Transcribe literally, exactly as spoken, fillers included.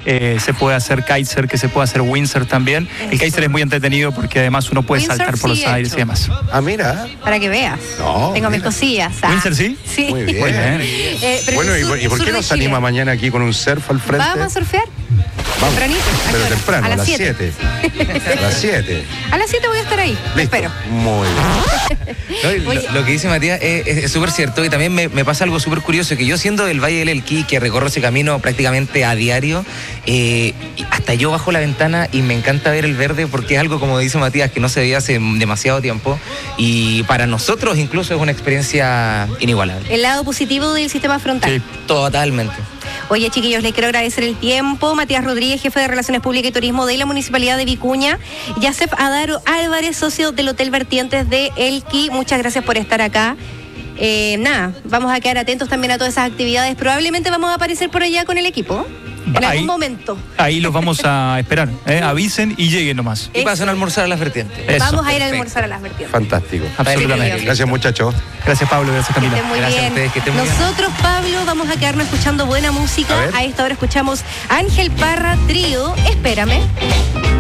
eh, se puede hacer kitesurf, que se puede hacer windsurf también. Eso. El kitesurf es muy entretenido porque además uno puede windsurf saltar por los sí aires hecho. Y demás. Ah, mira. Para que veas. No, Tengo mira. mis cosillas. Ah. ¿Windsurf sí? Sí. Muy bien. Muy bien. Eh, bueno, ¿y, sur, ¿y por qué nos anima mañana aquí con un surf al frente? ¿Vamos a surfear? Vamos. Pero temprano, a las siete. A las siete. A las siete voy a estar ahí. Te espero. Muy bien. No, lo, lo que dice Matías es súper cierto y también me, me pasa algo súper curioso, que yo siendo del Valle del Elqui, que recorro ese camino prácticamente a diario, eh, hasta yo bajo la ventana y me encanta ver el verde porque es algo, como dice Matías, que no se veía hace demasiado tiempo y para nosotros incluso es una experiencia inigualable. El lado positivo del sistema frontal. Sí, totalmente. Oye, chiquillos, les quiero agradecer el tiempo. Matías Rodríguez, jefe de Relaciones Públicas y Turismo de la Municipalidad de Vicuña. Yasef Adaro Álvarez, socio del Hotel Vertientes de Elqui. Muchas gracias por estar acá. Eh, nada, vamos a quedar atentos también a todas esas actividades. Probablemente vamos a aparecer por allá con el equipo. En ahí, algún momento. Ahí los vamos a esperar. ¿eh? Avisen y lleguen nomás. Y pasen a almorzar a las vertientes. Eso. Vamos a ir a almorzar a las vertientes. Fantástico. Absolutamente. Gracias, muchachos. Gracias, Pablo. Gracias, Camila. Que estén muy gracias bien. A ustedes, que estén muy Nosotros, bien. Pablo, vamos a quedarnos escuchando buena música. A, a esta hora escuchamos Ángel Parra Trío. Espérame.